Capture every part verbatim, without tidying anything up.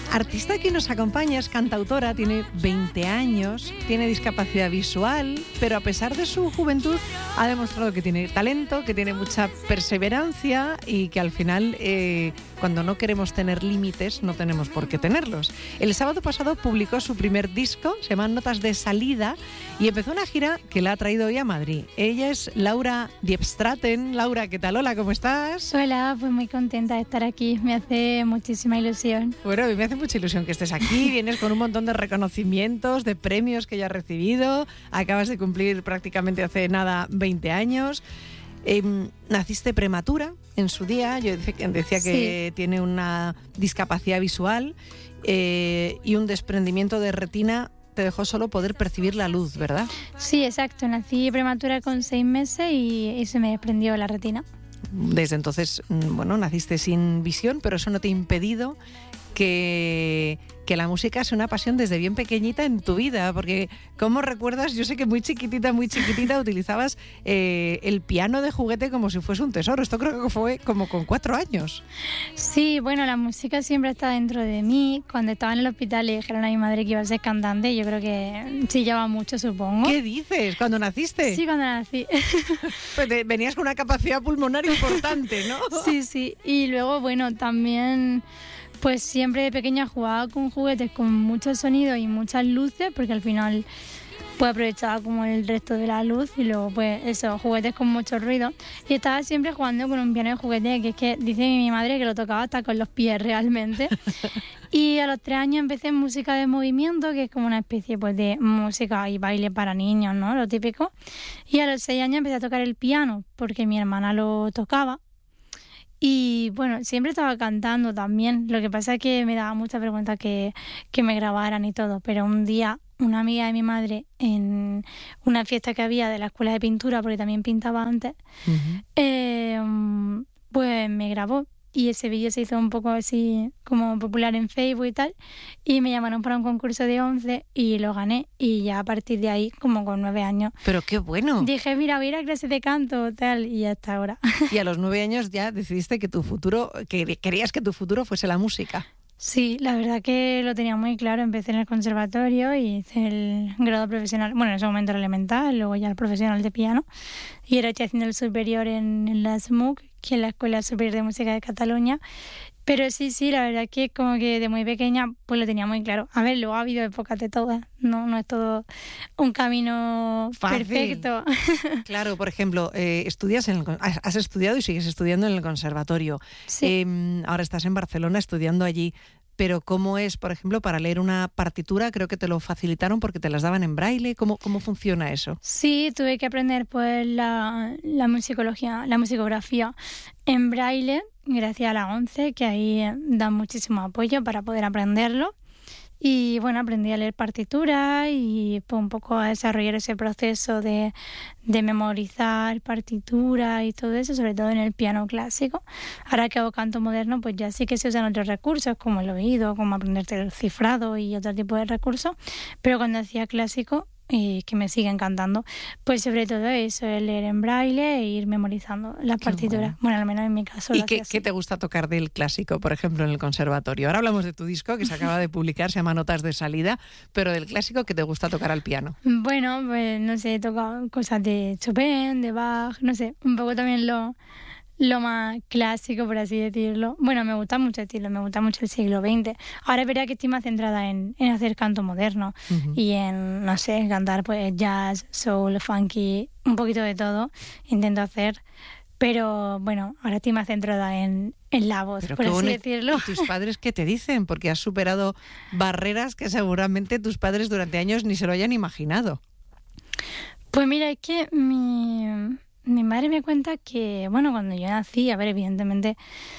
Artista que nos acompaña es cantautora, tiene veinte años, tiene discapacidad visual, pero a pesar de su juventud ha demostrado que tiene talento, que tiene mucha perseverancia y que al final, eh, cuando no queremos tener límites, no tenemos por qué tenerlos. El sábado pasado publicó su primer disco, se llama Notas de Salida, y empezó una gira que la ha traído hoy a Madrid. Ella es Laura Diepstraten. Laura, ¿qué tal? Hola, ¿cómo estás? Hola, pues muy contenta de estar aquí, me hace muchísima ilusión. Bueno, a mí me hace mucha ilusión que estés aquí, vienes con un montón de reconocimientos, de premios que ya has recibido, acabas de cumplir prácticamente hace nada veinte años. Eh, naciste prematura en su día, yo decía que sí. Tiene una discapacidad visual eh, y un desprendimiento de retina te dejó solo poder percibir la luz, ¿verdad? Sí, exacto, nací prematura con seis meses y, y se me desprendió la retina. Desde entonces, bueno, naciste sin visión, pero eso no te ha impedido que, que la música sea una pasión desde bien pequeñita en tu vida, porque ¿cómo recuerdas? Yo sé que muy chiquitita, muy chiquitita utilizabas eh, el piano de juguete como si fuese un tesoro. Esto creo que fue como con cuatro años. Sí, bueno, la música siempre está dentro de mí. Cuando estaba en el hospital le dijeron a mi madre que iba a ser cantante, yo creo que chillaba mucho, supongo. ¿Qué dices? ¿Cuando naciste? Sí, cuando nací. Pues te, venías con una capacidad pulmonar importante, ¿no? Sí, sí. Y luego, bueno, también... Pues siempre de pequeña jugaba con juguetes con muchos sonidos y muchas luces, porque al final pues aprovechaba como el resto de la luz y luego pues eso, juguetes con mucho ruido. Y estaba siempre jugando con un piano de juguete, que es que dice mi madre que lo tocaba hasta con los pies realmente. Y a los tres años empecé en música de movimiento, que es como una especie pues de música y baile para niños, ¿no? Lo típico. Y a los seis años empecé a tocar el piano, porque mi hermana lo tocaba. Y bueno, siempre estaba cantando también, lo que pasa es que me daba mucha vergüenza que, que me grabaran y todo, pero un día una amiga de mi madre en una fiesta que había de la escuela de pintura, porque también pintaba antes, uh-huh. eh, pues me grabó. Y ese vídeo se hizo un poco así como popular en Facebook y tal. Y me llamaron para un concurso de once y lo gané. Y ya a partir de ahí, como con nueve años... ¡Pero qué bueno! Dije, mira, voy a ir a clase de canto, tal, y hasta ahora. Y a los nueve años ya decidiste que tu futuro, que querías que tu futuro fuese la música. Sí, la verdad que lo tenía muy claro. Empecé en el conservatorio y hice el grado profesional, bueno, en ese momento era elemental, luego ya el profesional de piano. Y ahora estoy haciendo el superior en, en la S M U C, que es la Escuela Superior de Música de Cataluña. Pero sí, sí, la verdad que como que de muy pequeña pues lo tenía muy claro. A ver, luego ha habido épocas de todas, no, no es todo un camino fácil. Perfecto. Claro, por ejemplo, eh, estudias en el, has estudiado y sigues estudiando en el conservatorio. Sí. Eh, ahora estás en Barcelona estudiando allí. Pero ¿cómo es, por ejemplo, para leer una partitura? Creo que te lo facilitaron porque te las daban en braille. ¿Cómo, cómo funciona eso? Sí, tuve que aprender pues la, la musicología, la musicografía en braille, gracias a la ONCE, que ahí dan muchísimo apoyo para poder aprenderlo. Y bueno, aprendí a leer partituras y pues, un poco a desarrollar ese proceso de, de memorizar partituras y todo eso, sobre todo en el piano clásico. Ahora que hago canto moderno, pues ya sí que se usan otros recursos, como el oído, como aprenderte el cifrado y otro tipo de recursos. Pero cuando hacía clásico, y que me sigue encantando, pues sobre todo eso, el leer en braille e ir memorizando las partituras. Bueno. bueno, al menos en mi caso. ¿Y qué, qué te gusta tocar del clásico, por ejemplo, en el conservatorio? Ahora hablamos de tu disco, que se acaba de publicar, se llama Notas de Salida, pero del clásico, ¿qué te gusta tocar al piano? Bueno, pues no sé, he tocado cosas de Chopin, de Bach, no sé, un poco también lo... lo más clásico, por así decirlo. Bueno, me gusta mucho el estilo, me gusta mucho el siglo veinte. Ahora es verdad que estoy más centrada en, en hacer canto moderno uh-huh. y en, no sé, cantar pues jazz, soul, funky, un poquito de todo. Intento hacer, pero bueno, ahora estoy más centrada en, en la voz, pero por así bonito. decirlo. ¿Y tus padres qué te dicen? Porque has superado barreras que seguramente tus padres durante años ni se lo hayan imaginado. Pues mira, es que mi... Mi madre me cuenta que, bueno, cuando yo nací, a ver, evidentemente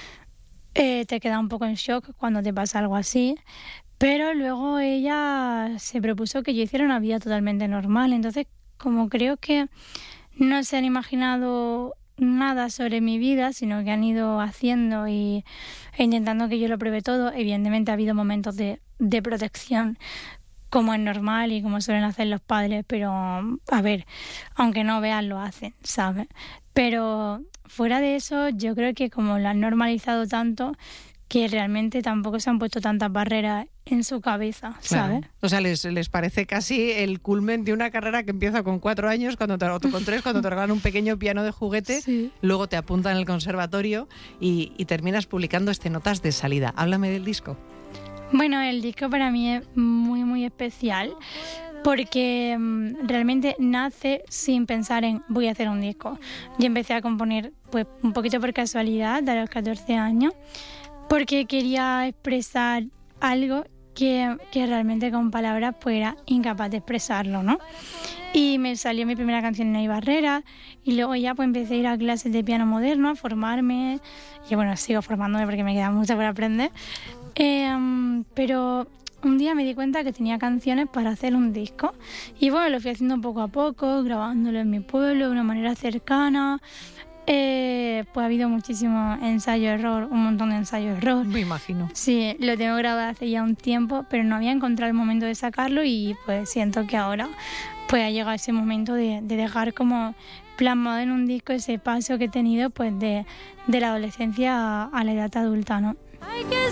eh, te queda un poco en shock cuando te pasa algo así, pero luego ella se propuso que yo hiciera una vida totalmente normal. Entonces, como creo que no se han imaginado nada sobre mi vida, sino que han ido haciendo y e intentando que yo lo pruebe todo, evidentemente ha habido momentos de, de protección, como es normal y como suelen hacer los padres, pero a ver, aunque no vean, lo hacen, ¿sabes? Pero fuera de eso, yo creo que como lo han normalizado tanto, que realmente tampoco se han puesto tantas barreras en su cabeza, ¿sabes? Claro. O sea, les, les parece casi el culmen de una carrera que empieza con cuatro años, cuando te, o con tres, cuando te regalan un pequeño piano de juguete, Sí. luego te apuntan en el conservatorio y, y terminas publicando este Notas de Salida. Háblame del disco. Bueno, el disco para mí es muy, muy especial porque mm, realmente nace sin pensar en voy a hacer un disco. Yo empecé a componer pues un poquito por casualidad a los catorce años porque quería expresar algo que, que realmente con palabras pues era incapaz de expresarlo, ¿no? Y me salió mi primera canción en No hay barreras y luego ya pues empecé a ir a clases de piano moderno, a formarme y bueno, sigo formándome porque me queda mucho por aprender. Eh, pero un día me di cuenta que tenía canciones para hacer un disco y bueno, lo fui haciendo poco a poco, grabándolo en mi pueblo de una manera cercana. Eh, pues ha habido muchísimo ensayo-error, un montón de ensayo-error. Me imagino. Sí, lo tengo grabado hace ya un tiempo, pero no había encontrado el momento de sacarlo y pues siento que ahora pues ha llegado ese momento de, de dejar como plasmado en un disco ese paso que he tenido pues de, de la adolescencia a, a la edad adulta, ¿no?